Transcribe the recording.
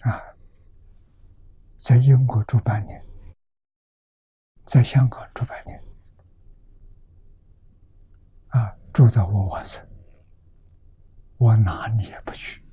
啊，在英国住半年，在香港住半年，啊，住到我往生，我哪里也不去。